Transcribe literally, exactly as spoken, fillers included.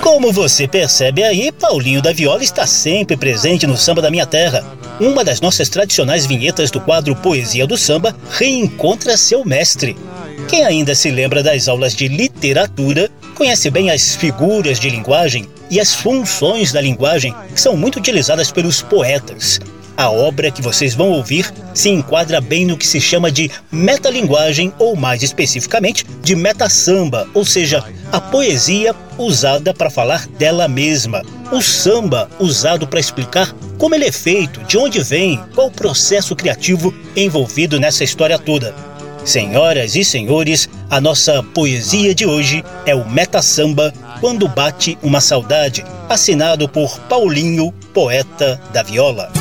Como você percebe aí, Paulinho da Viola está sempre presente no Samba da Minha Terra. Uma das nossas tradicionais vinhetas do quadro Poesia do Samba reencontra seu mestre. Quem ainda se lembra das aulas de literatura conhece bem as figuras de linguagem e as funções da linguagem que são muito utilizadas pelos poetas. A obra que vocês vão ouvir se enquadra bem no que se chama de metalinguagem, ou mais especificamente, de metasamba, ou seja, a poesia usada para falar dela mesma. O samba usado para explicar como ele é feito, de onde vem, qual o processo criativo envolvido nessa história toda. Senhoras e senhores, a nossa poesia de hoje é o Metasamba, Quando Bate uma Saudade, assinado por Paulinho, poeta da Viola.